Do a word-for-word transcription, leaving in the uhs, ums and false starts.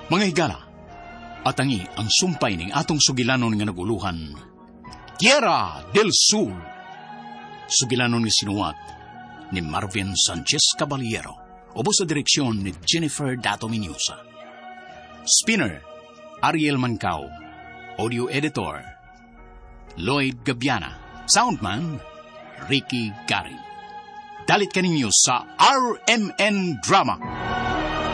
Mga higala, atangi ang sumpay ning atong sugilanon nga naguluhan, Tierra del Sur. Sugilanon nga sinuwat ni Marvin Sanchez Caballero, ubos sa direksyon ni Jennifer Dato Minyosa. Spinner, Ariel Mancao. Audio editor, Lloyd Gabiana. Soundman, Ricky Garin. Dalit kaninyo sa R M N Drama.